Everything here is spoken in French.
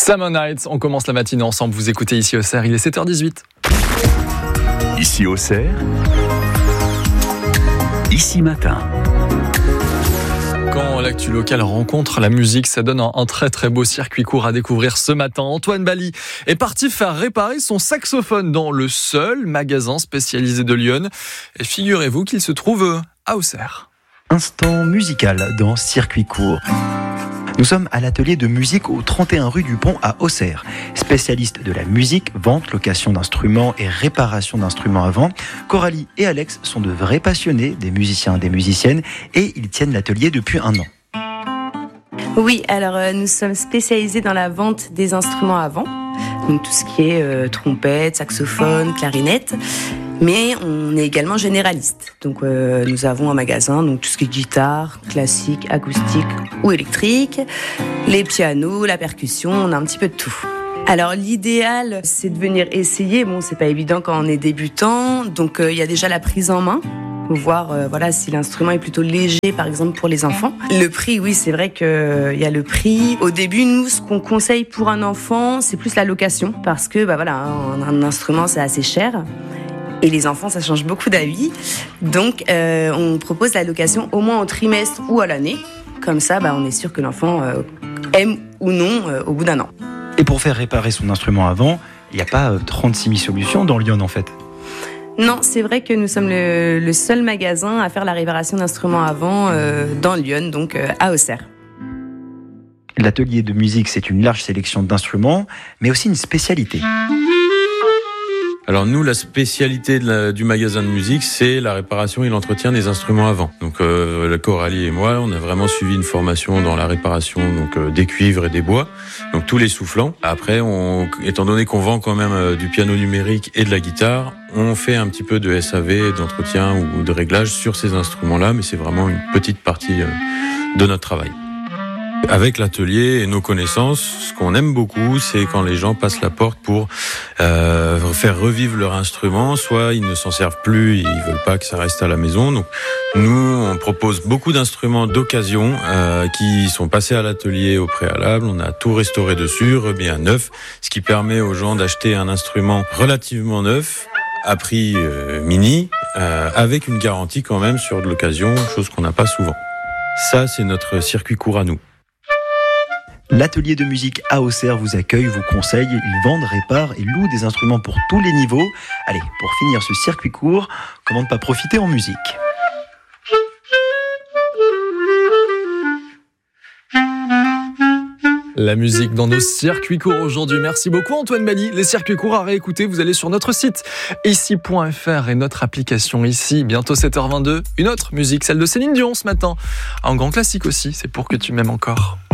Summer Nights, on commence la matinée ensemble, vous écoutez ici Auxerre, il est 7h18. Ici Auxerre, ici matin. Quand l'actu locale rencontre la musique, ça donne un très très beau circuit court à découvrir ce matin. Antoine Bali est parti faire réparer son saxophone dans le seul magasin spécialisé de Lyon. Et figurez-vous qu'il se trouve à Auxerre. Instant musical dans circuit court. Nous sommes à l'atelier de musique au 31 rue du Pont à Auxerre. Spécialistes de la musique, vente, location d'instruments et réparation d'instruments à vent, Coralie et Alex sont de vrais passionnés, des musiciens et des musiciennes, et ils tiennent l'atelier depuis 1 an. Oui, alors nous sommes spécialisés dans la vente des instruments à vent, donc tout ce qui est trompette, saxophone, clarinette. Mais on est également généraliste. Donc nous avons un magasin, donc tout ce qui est guitare, classique, acoustique ou électrique, les pianos, la percussion, on a un petit peu de tout. Alors l'idéal, c'est de venir essayer. Bon, c'est pas évident quand on est débutant, donc il y a déjà la prise en main. Voir si l'instrument est plutôt léger, par exemple pour les enfants. Le prix, oui, c'est vrai qu'il y a le prix. Au début, nous, ce qu'on conseille pour un enfant, c'est plus la location, parce que un instrument, c'est assez cher. Et les enfants, ça change beaucoup d'avis. Donc, on propose la location au moins au trimestre ou à l'année. Comme ça, on est sûr que l'enfant aime ou non au bout d'1 an. Et pour faire réparer son instrument à vent, il n'y a pas 36 000 solutions dans Lyon en fait. Non, c'est vrai que nous sommes le seul magasin à faire la réparation d'instruments à vent dans Lyon, donc à Auxerre. L'atelier de musique, c'est une large sélection d'instruments, mais aussi une spécialité. Alors nous, la spécialité du magasin de musique, c'est la réparation et l'entretien des instruments à vent. Donc la Coralie et moi, on a vraiment suivi une formation dans la réparation des cuivres et des bois, donc tous les soufflants. Après, étant donné qu'on vend quand même du piano numérique et de la guitare, on fait un petit peu de SAV, d'entretien ou de réglage sur ces instruments-là, mais c'est vraiment une petite partie de notre travail. Avec l'atelier et nos connaissances, ce qu'on aime beaucoup, c'est quand les gens passent la porte pour faire revivre leur instrument. Soit ils ne s'en servent plus, ils veulent pas que ça reste à la maison. Donc nous, on propose beaucoup d'instruments d'occasion qui sont passés à l'atelier au préalable. On a tout restauré dessus, remis à neuf, ce qui permet aux gens d'acheter un instrument relativement neuf, à prix mini, avec une garantie quand même sur de l'occasion, chose qu'on n'a pas souvent. Ça, c'est notre circuit court à nous. L'atelier de musique à Auxerre vous accueille, vous conseille, ils vendent, réparent et louent des instruments pour tous les niveaux. Allez, pour finir ce circuit court, comment ne pas profiter en musique ? La musique dans nos circuits courts aujourd'hui. Merci beaucoup Antoine Bali. Les circuits courts à réécouter, vous allez sur notre site ici.fr et notre application ici. Bientôt 7h22, une autre musique, celle de Céline Dion ce matin. Un grand classique aussi, c'est Pour que tu m'aimes encore.